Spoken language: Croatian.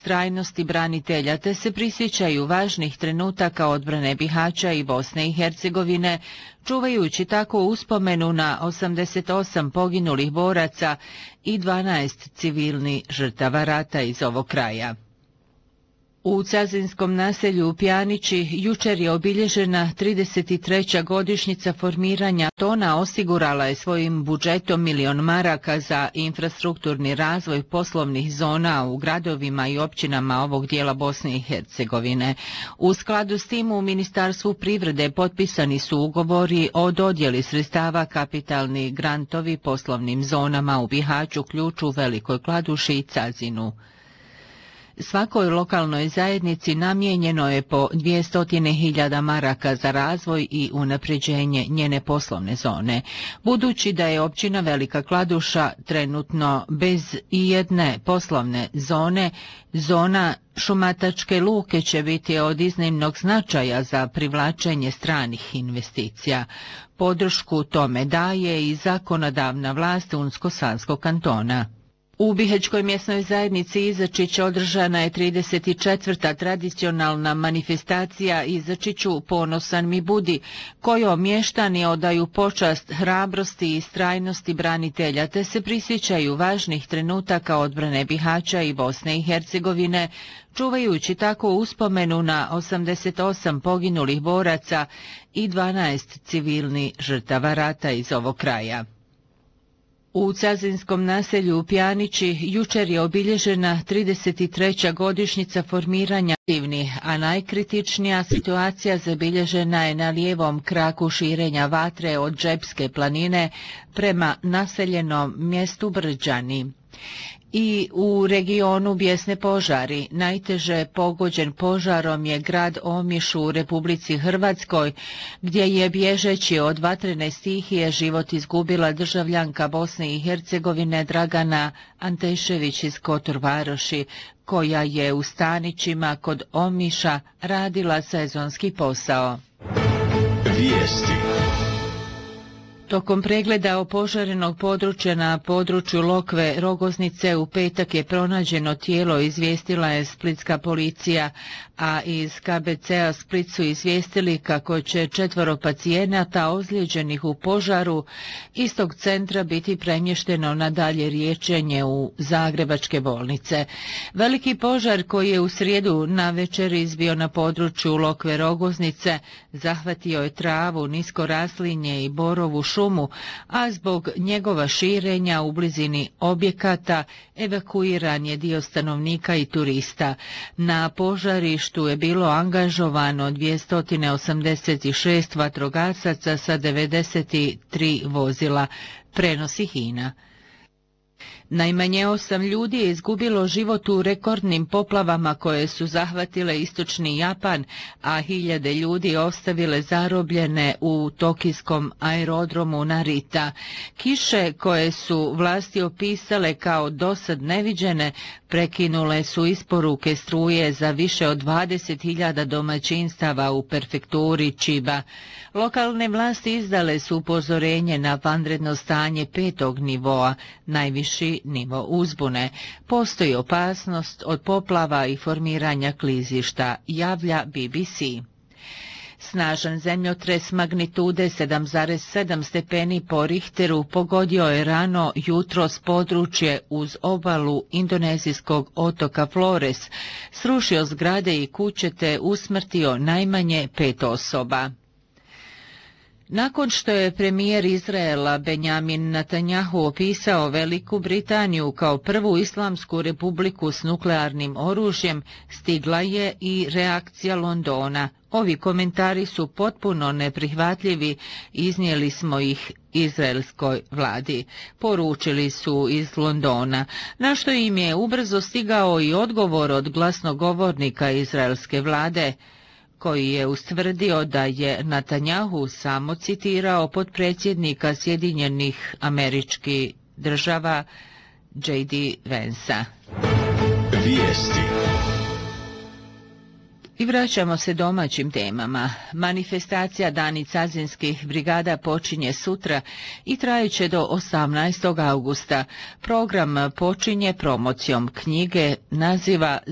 trajnosti branitelja te se prisjećaju važnih trenutaka odbrane Bihaća i Bosne i Hercegovine, čuvajući tako uspomenu na 88 poginulih boraca i 12 civilnih žrtava rata iz ovog kraja. U cazinskom naselju Pjanići jučer je obilježena 33. godišnjica formiranja. Tona osigurala je svojim budžetom $1.000.000 za infrastrukturni razvoj poslovnih zona u gradovima i općinama ovog dijela Bosne i Hercegovine. U skladu s tim u Ministarstvu privrede potpisani su ugovori o dodjeli sredstava kapitalnih grantovi poslovnim zonama u Bihaću, Ključu, Velikoj Kladuši i Cazinu. Svakoj lokalnoj zajednici namijenjeno je po 200.000 maraka za razvoj i unapređenje njene poslovne zone. Budući da je općina Velika Kladuša trenutno bez ijedne poslovne zone, zona Šumatačke luke će biti od iznimnog značaja za privlačenje stranih investicija. Podršku tome daje i zakonodavna vlast Unsko-Sanskog kantona. U Bihaćkoj mjesnoj zajednici Izačić održana je 34. tradicionalna manifestacija Izačiću Ponosan mi budi, kojom mještani odaju počast hrabrosti i strajnosti branitelja te se prisjećaju važnih trenutaka odbrane Bihaća i Bosne i Hercegovine, čuvajući tako uspomenu na 88 poginulih boraca i 12 civilnih žrtava rata iz ovog kraja. U cazinskom naselju Pjanići jučer je obilježena 33. godišnjica formiranja aktivnih, a najkritičnija situacija zabilježena je na lijevom kraku širenja vatre od Džepske planine prema naseljenom mjestu Brđani. I u regionu bijesne požari. Najteže pogođen požarom je grad Omiš u Republici Hrvatskoj, gdje je bježeći od vatrene stihije život izgubila državljanka Bosne i Hercegovine Dragana Antešević iz Kotor Varoši, koja je u stanićima kod Omiša radila sezonski posao. Vijesti. Tokom pregleda opožarenog područja na području Lokve Rogoznice u petak je pronađeno tijelo, izvijestila je splitska policija, a iz KBC-a Split su izvijestili kako će 4 pacijenata ozlijeđenih u požaru iz tog centra biti premješteno na dalje liječenje u zagrebačke bolnice. Veliki požar koji je u srijedu navečer izbio na području Lokve Rogoznice zahvatio je travu, nisko raslinje i borovu šumu, a zbog njegova širenja u blizini objekata evakuiran je dio stanovnika i turista. Na požarištu je bilo angažovano 286 vatrogasaca sa 93 vozila, prenosi HINA. Najmanje 8 ljudi je izgubilo život u rekordnim poplavama koje su zahvatile istočni Japan, a hiljade ljudi ostavile zarobljene u tokijskom aerodromu Narita. Kiše koje su vlasti opisale kao dosad neviđene prekinule su isporuke struje za više od 20.000 domaćinstava u prefekturi Chiba. Lokalne vlasti izdale su upozorenje na vanredno stanje 5. nivoa, najviši nivo uzbune. Postoji opasnost od poplava i formiranja klizišta, javlja BBC. Snažan zemljotres magnitude 7,7 stepeni po Richteru pogodio je rano jutros područje uz obalu indonezijskog otoka Flores, srušio zgrade i kuće te usmrtio najmanje 5 osoba. Nakon što je premijer Izraela Benjamin Netanjahu opisao Veliku Britaniju kao prvu islamsku republiku s nuklearnim oružjem, stigla je i reakcija Londona. Ovi komentari su potpuno neprihvatljivi, iznijeli smo ih izraelskoj vladi, poručili su iz Londona, na što im je ubrzo stigao i odgovor od glasnogovornika izraelske vlade, koji je ustvrdio da je Netanjahu samo citirao potpredsjednika Sjedinjenih Američkih Država J.D. Vansa. Vijesti. I vraćamo se domaćim temama. Manifestacija Dani cazinskih brigada počinje sutra i trajeće do 18. augusta. Program počinje promocijom knjige naziva